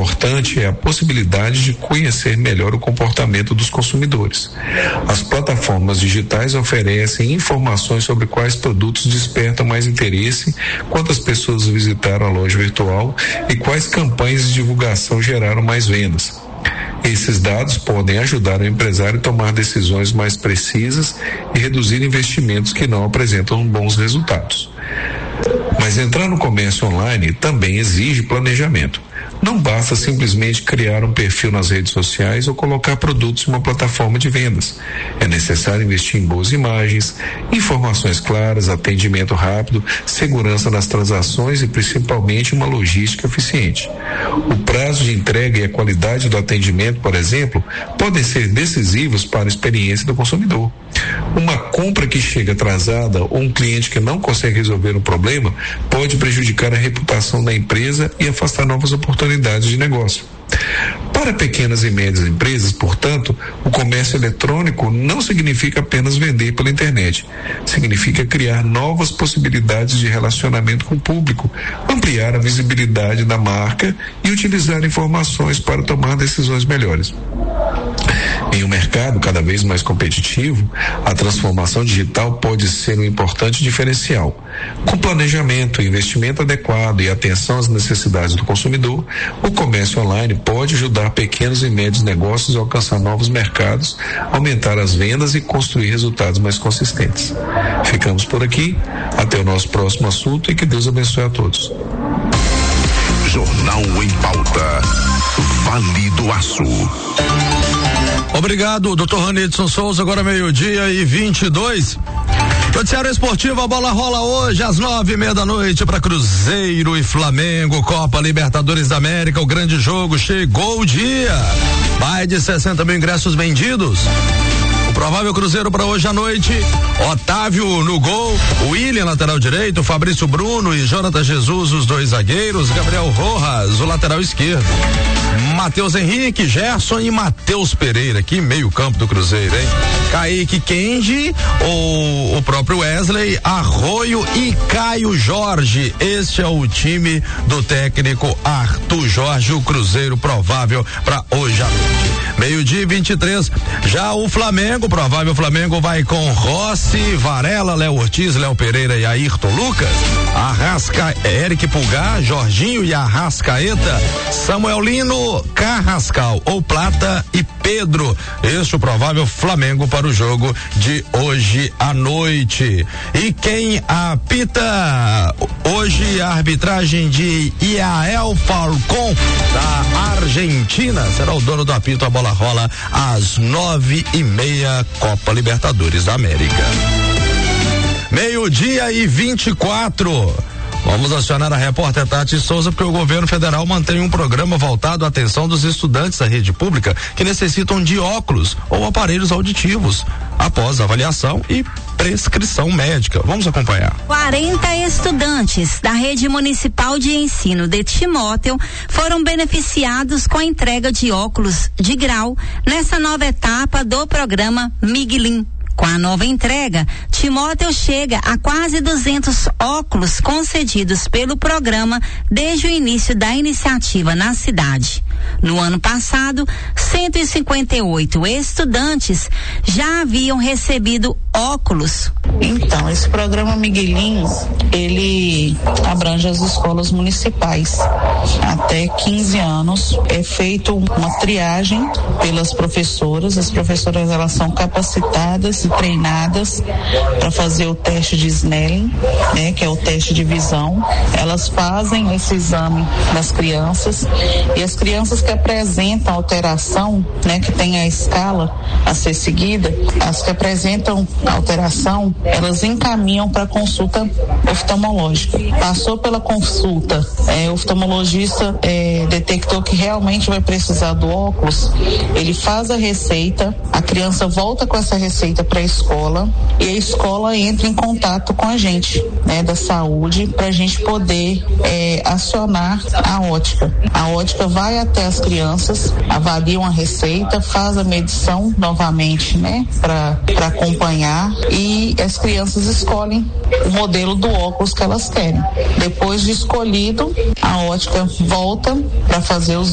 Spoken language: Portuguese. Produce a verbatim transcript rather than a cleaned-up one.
importante é a possibilidade de conhecer melhor o comportamento dos consumidores. As plataformas digitais oferecem informações sobre quais produtos despertam mais interesse, quantas pessoas visitaram a loja virtual e quais campanhas de divulgação geraram mais vendas. Esses dados podem ajudar o empresário a tomar decisões mais precisas e reduzir investimentos que não apresentam bons resultados. Mas entrar no comércio online também exige planejamento. Não basta simplesmente criar um perfil nas redes sociais ou colocar produtos em uma plataforma de vendas. É necessário investir em boas imagens, informações claras, atendimento rápido, segurança nas transações e principalmente uma logística eficiente. O prazo de entrega e a qualidade do atendimento, por exemplo, podem ser decisivos para a experiência do consumidor. Uma compra que chega atrasada ou um cliente que não consegue resolver um problema pode prejudicar a reputação da empresa e afastar novas oportunidades de negócio. Para pequenas e médias empresas, portanto, o comércio eletrônico não significa apenas vender pela internet. Significa criar novas possibilidades de relacionamento com o público, ampliar a visibilidade da marca e utilizar informações para tomar decisões melhores. Em um mercado cada vez mais competitivo, a transformação digital pode ser um importante diferencial. Com planejamento, investimento adequado e atenção às necessidades do consumidor, o comércio online pode ajudar pequenos e médios negócios a alcançar novos mercados, aumentar as vendas e construir resultados mais consistentes. Ficamos por aqui, até o nosso próximo assunto e que Deus abençoe a todos. Jornal em Pauta. Vale do Aço. Obrigado, doutor Ranedson Souza. Agora meio-dia e vinte e dois. Noticiário esportivo, a bola rola hoje às nove e meia da noite para Cruzeiro e Flamengo, Copa Libertadores da América. O grande jogo chegou o dia. Mais de sessenta mil ingressos vendidos. O provável Cruzeiro para hoje à noite: Otávio no gol, William lateral direito, Fabrício Bruno e Jonathan Jesus, os dois zagueiros, Gabriel Rojas, o lateral esquerdo, Matheus Henrique, Gerson e Matheus Pereira. Que meio campo do Cruzeiro, hein? Kaique Kendi, o, o próprio Wesley, Arroio e Caio Jorge. Este é o time do técnico Arthur Jorge, o Cruzeiro provável para hoje à noite. Meio-dia e vinte e três. Já o Flamengo, o provável Flamengo vai com Rossi, Varela, Léo Ortiz, Léo Pereira e Ayrton Lucas, Arrasca, Eric Pulgar, Jorginho e Arrascaeta, Samuel Lino, Carrascal ou Plata e Pedro. Este é o provável Flamengo para o jogo de hoje à noite. E quem apita hoje a arbitragem de Iael Falcon da Argentina será o dono do apito. A bola rola às nove e meia, Copa Libertadores da América. Meio-dia e vinte e quatro. Vamos acionar a repórter Tati Souza, porque o governo federal mantém um programa voltado à atenção dos estudantes da rede pública que necessitam de óculos ou aparelhos auditivos após avaliação e prescrição médica. Vamos acompanhar. quarenta estudantes da rede municipal de ensino de Timóteo foram beneficiados com a entrega de óculos de grau nessa nova etapa do programa Miguelim. Com a nova entrega, Timóteo chega a quase duzentos óculos concedidos pelo programa desde o início da iniciativa na cidade. No ano passado, cento e cinquenta e oito estudantes já haviam recebido óculos. Então, esse programa Miguelim, ele abrange as escolas municipais. Até quinze anos é feito uma triagem pelas professoras. As professoras, elas são capacitadas e treinadas para fazer o teste de Snelling, né, que é o teste de visão. Elas fazem esse exame das crianças e as crianças que apresentam alteração, né, que tem a escala a ser seguida, as que apresentam alteração, elas encaminham para consulta oftalmológica. Passou pela consulta, é, o oftalmologista é, detectou que realmente vai precisar do óculos, ele faz a receita, a criança volta com essa receita para a escola e a escola entra em contato com a gente, né, da saúde, para a gente poder é, acionar a ótica. A ótica vai até as crianças, avaliam a receita, faz a medição novamente, né, para para acompanhar, e as crianças escolhem o modelo do óculos que elas querem. Depois de escolhido, a ótica volta para fazer os